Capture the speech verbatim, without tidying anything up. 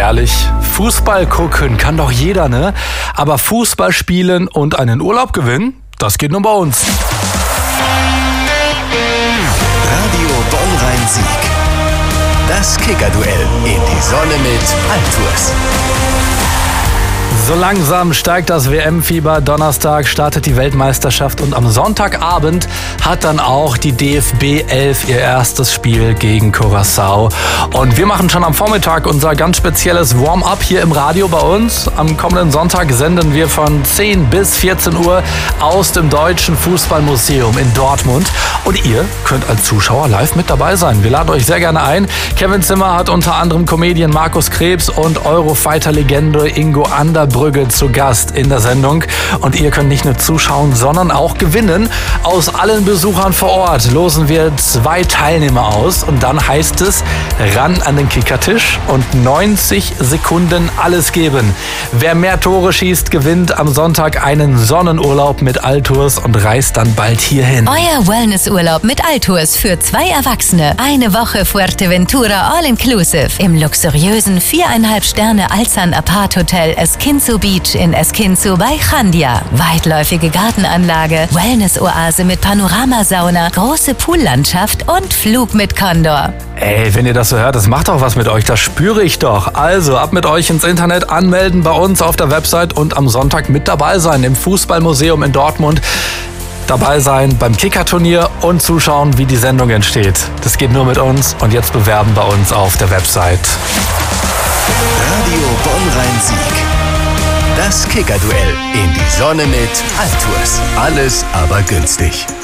ehrlich, Fußball gucken kann doch jeder, ne? Aber Fußball spielen und einen Urlaub gewinnen, das geht nur bei uns. Radio Bonn-Rhein-Sieg. Das Kicker-Duell in die Sonne mit Altours. So langsam steigt das W M-Fieber. Donnerstag startet die Weltmeisterschaft und am Sonntagabend hat dann auch die D F B elf ihr erstes Spiel gegen Curaçao. Und wir machen schon am Vormittag unser ganz spezielles Warm-up hier im Radio bei uns. Am kommenden Sonntag senden wir von zehn bis vierzehn Uhr aus dem Deutschen Fußballmuseum in Dortmund. Und ihr könnt als Zuschauer live mit dabei sein. Wir laden euch sehr gerne ein. Kevin Zimmer hat unter anderem Comedian Markus Krebs und Eurofighter-Legende Ingo Anderbrügge zu Gast in der Sendung. Und ihr könnt nicht nur zuschauen, sondern auch gewinnen. Aus allen Besuchern vor Ort losen wir zwei Teilnehmer aus. Und dann heißt es, ran an den Kickertisch und neunzig Sekunden alles geben. Wer mehr Tore schießt, gewinnt am Sonntag einen Sonnenurlaub mit Altours und reist dann bald hierhin. Euer Wellnessurlaub mit Altours für zwei Erwachsene. Eine Woche Fuerteventura All-Inclusive im luxuriösen viereinhalb Sterne Alzan Apart Hotel Esquinzo Beach in Esquinzo bei Chandia. Weitläufige Gartenanlage, Wellness-Oase mit Panoramasauna, große Poollandschaft und Flug mit Condor. Ey, wenn ihr das so hört, das macht doch was mit euch, das spüre ich doch. Also ab mit euch ins Internet, anmelden bei uns auf der Website und am Sonntag mit dabei sein im Fußballmuseum in Dortmund. Dabei sein beim Kicker-Turnier und zuschauen, wie die Sendung entsteht. Das geht nur mit uns und jetzt bewerben bei uns auf der Website. Radio Bonn-Rhein-Sieg. Das Kicker-Duell in die Sonne mit Altours. Alles aber günstig.